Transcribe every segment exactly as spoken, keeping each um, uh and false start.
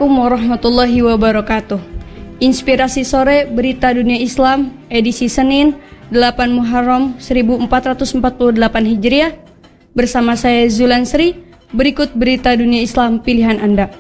Assalamualaikum warahmatullahi wabarakatuh. Inspirasi sore berita dunia Islam edisi Senin delapan Muharram seribu empat ratus empat puluh delapan Hijriah. Bersama saya Zulan Sri, berikut berita dunia Islam pilihan Anda.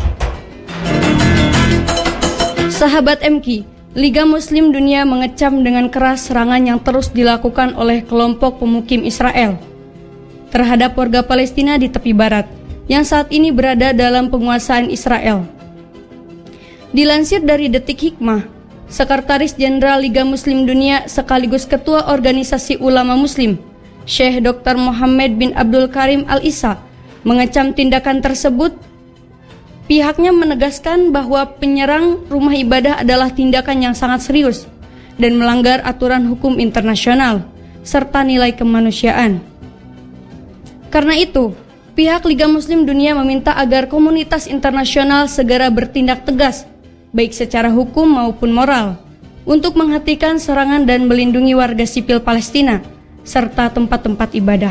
Sahabat M Q, Liga Muslim Dunia mengecam dengan keras serangan yang terus dilakukan oleh kelompok pemukim Israel terhadap warga Palestina di tepi barat yang saat ini berada dalam penguasaan Israel. Dilansir dari Detik Hikmah, Sekretaris Jenderal Liga Muslim Dunia sekaligus Ketua Organisasi Ulama Muslim, Syekh Doktor Muhammad bin Abdul Karim Al-Isa, mengecam tindakan tersebut. Pihaknya menegaskan bahwa penyerang rumah ibadah adalah tindakan yang sangat serius dan melanggar aturan hukum internasional serta nilai kemanusiaan. Karena itu, pihak Liga Muslim Dunia meminta agar komunitas internasional segera bertindak tegas, baik secara hukum maupun moral, untuk menghentikan serangan dan melindungi warga sipil Palestina, serta tempat-tempat ibadah.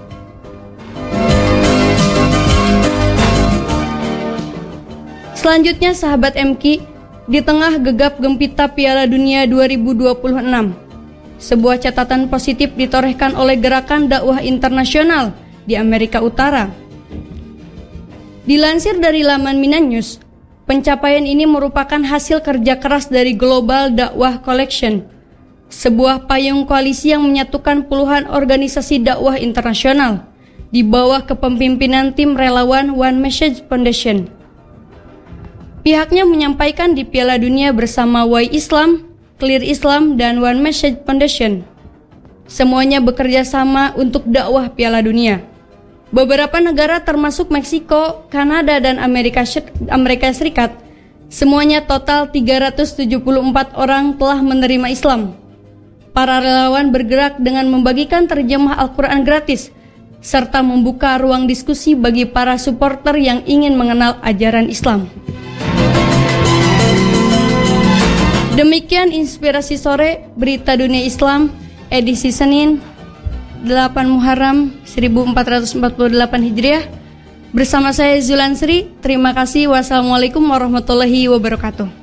Selanjutnya, sahabat M Q, di tengah gegap gempita Piala Dunia dua ribu dua puluh enam, sebuah catatan positif ditorehkan oleh Gerakan Dakwah Internasional di Amerika Utara. Dilansir dari laman Minan News, pencapaian ini merupakan hasil kerja keras dari Global Dakwah Collection, sebuah payung koalisi yang menyatukan puluhan organisasi dakwah internasional di bawah kepemimpinan tim relawan One Message Foundation. Pihaknya menyampaikan di Piala Dunia bersama Why Islam, Clear Islam, dan One Message Foundation. Semuanya bekerja sama untuk dakwah Piala Dunia. Beberapa negara termasuk Meksiko, Kanada, dan Amerika, Amerika Serikat, semuanya total tiga ratus tujuh puluh empat orang telah menerima Islam. Para relawan bergerak dengan membagikan terjemah Al-Quran gratis, serta membuka ruang diskusi bagi para supporter yang ingin mengenal ajaran Islam. Demikian inspirasi sore berita dunia Islam edisi Senin delapan Muharram seribu empat ratus empat puluh delapan Hijriah. Bersama saya Zulan Sri. Terima kasih. Wassalamualaikum warahmatullahi wabarakatuh.